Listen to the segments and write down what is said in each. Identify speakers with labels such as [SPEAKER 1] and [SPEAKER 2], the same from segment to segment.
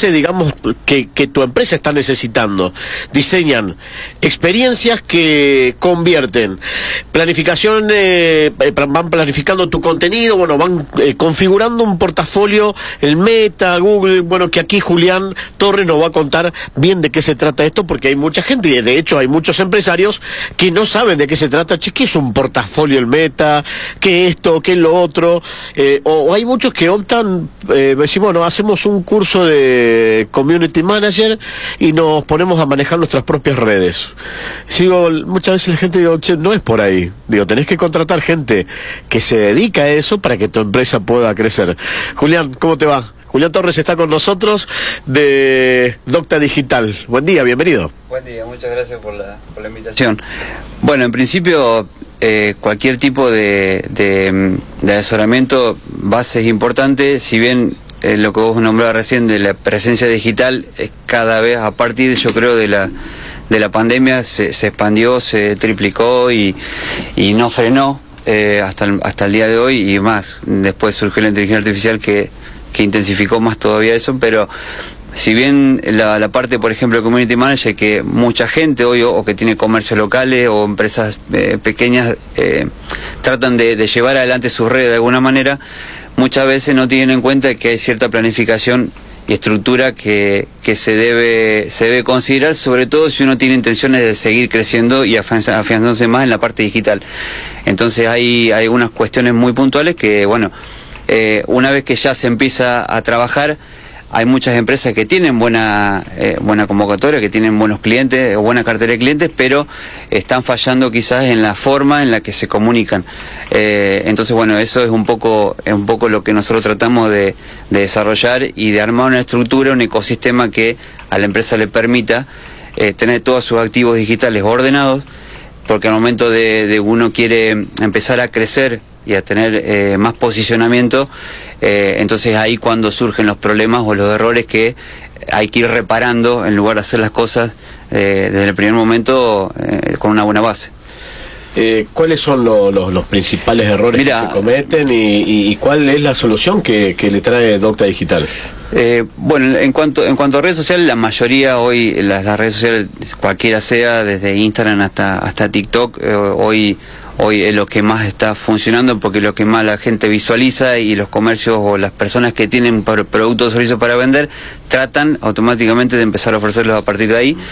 [SPEAKER 1] base, digamos, que tu empresa está necesitando. Diseñan experiencias que convierten planificación, van planificando tu contenido, bueno, van configurando un portafolio, el Meta, Google, bueno, que aquí Julián Torres nos va a contar bien de qué se trata esto, porque hay mucha gente, y de hecho hay muchos empresarios que no saben de qué se trata. Che, ¿qué es un portafolio el Meta? ¿Qué esto? ¿Qué lo otro? O hay muchos que optan, decir, bueno, hacemos un curso de Community Manager y nos ponemos a manejar nuestras propias redes. Sigo, muchas veces la gente digo, che, no es por ahí. Digo, tenés que contratar gente que se dedica a eso para que tu empresa pueda crecer. Julián, ¿cómo te va? Julián Torres está con nosotros de Docta Digital. Buen día, bienvenido.
[SPEAKER 2] Buen día, muchas gracias por la invitación. Bueno, en principio cualquier tipo de asesoramiento base es importante, si bien lo que vos nombrabas recién de la presencia digital, cada vez a partir, yo creo, de la pandemia se expandió, se triplicó y no frenó hasta el día de hoy y más. Después surgió la inteligencia artificial que intensificó más todavía eso, pero si bien la parte, por ejemplo, de Community Manager, que mucha gente hoy o que tiene comercios locales o empresas pequeñas tratan de llevar adelante sus redes de alguna manera, muchas veces no tienen en cuenta que hay cierta planificación y estructura que se debe considerar, sobre todo si uno tiene intenciones de seguir creciendo y afianzándose más en la parte digital. Entonces hay algunas cuestiones muy puntuales que, bueno, una vez que ya se empieza a trabajar, hay muchas empresas que tienen buena convocatoria, que tienen buenos clientes o buena cartera de clientes, pero están fallando quizás en la forma en la que se comunican. Entonces, bueno, eso es un poco lo que nosotros tratamos de desarrollar y de armar una estructura, un ecosistema que a la empresa le permita tener todos sus activos digitales ordenados, porque al momento de uno quiere empezar a crecer y a tener más posicionamiento, entonces ahí cuando surgen los problemas o los errores que hay que ir reparando en lugar de hacer las cosas desde el primer momento con una buena base.
[SPEAKER 1] ¿Cuáles son los principales errores que se cometen y cuál es la solución que le trae Docta Digital?
[SPEAKER 2] Bueno, en cuanto a redes sociales, la mayoría hoy, las redes sociales, cualquiera sea, desde Instagram hasta TikTok, hoy es lo que más está funcionando porque es lo que más la gente visualiza y los comercios o las personas que tienen productos o servicios para vender tratan automáticamente de empezar a ofrecerlos a partir de ahí.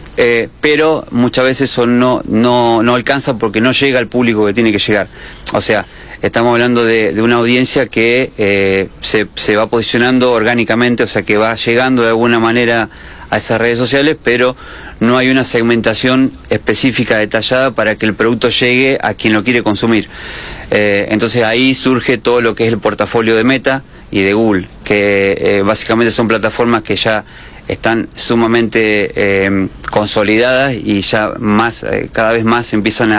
[SPEAKER 2] Pero muchas veces eso no alcanza porque no llega al público que tiene que llegar. O sea, estamos hablando de una audiencia que se va posicionando orgánicamente, o sea que va llegando de alguna manera a esas redes sociales, pero no hay una segmentación específica detallada para que el producto llegue a quien lo quiere consumir. Entonces ahí surge todo lo que es el portafolio de Meta y de Google, que básicamente son plataformas que ya están sumamente consolidadas y ya cada vez más empiezan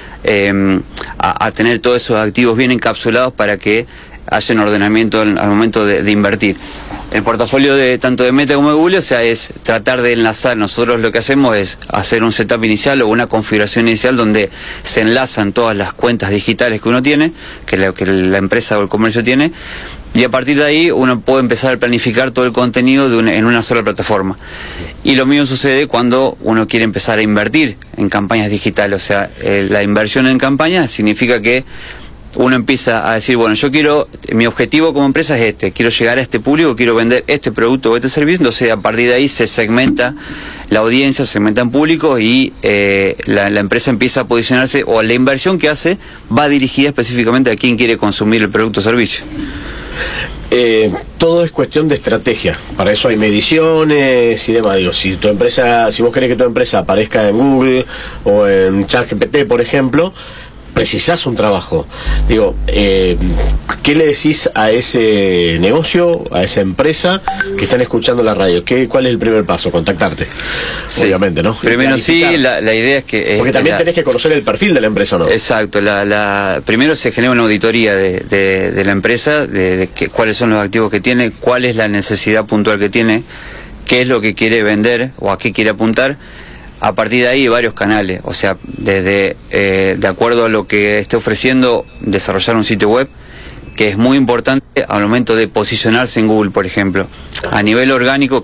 [SPEAKER 2] a tener todos esos activos bien encapsulados para que haya un ordenamiento al momento de invertir. El portafolio tanto de Meta como de Google, o sea, es tratar de enlazar. Nosotros lo que hacemos es hacer un setup inicial o una configuración inicial donde se enlazan todas las cuentas digitales que uno tiene, que la empresa o el comercio tiene, y a partir de ahí uno puede empezar a planificar todo el contenido en una sola plataforma. Y lo mismo sucede cuando uno quiere empezar a invertir en campañas digitales. O sea, la inversión en campañas significa que uno empieza a decir, bueno, mi objetivo como empresa es quiero llegar a este público, quiero vender este producto o este servicio. Entonces a partir de ahí se segmenta la audiencia, se segmentan públicos y la empresa empieza a posicionarse, o la inversión que hace va dirigida específicamente a quien quiere consumir el producto o servicio.
[SPEAKER 1] Todo es cuestión de estrategia. Para eso hay mediciones y demás. Digo, si vos querés que tu empresa aparezca en Google o en ChatGPT, por ejemplo, precisás un trabajo. Digo, ¿qué le decís a ese negocio, a esa empresa que están escuchando la radio? ¿Cuál es el primer paso? Contactarte, sí, obviamente, ¿no?
[SPEAKER 2] Primero sí, la idea es que...
[SPEAKER 1] Porque también tenés que conocer el perfil de la empresa, ¿no?
[SPEAKER 2] Exacto. Primero se genera una auditoría de la empresa, de cuáles son los activos que tiene, cuál es la necesidad puntual que tiene, qué es lo que quiere vender o a qué quiere apuntar. A partir de ahí hay varios canales, o sea, desde de acuerdo a lo que esté ofreciendo, desarrollar un sitio web, que es muy importante al momento de posicionarse en Google, por ejemplo. A nivel orgánico,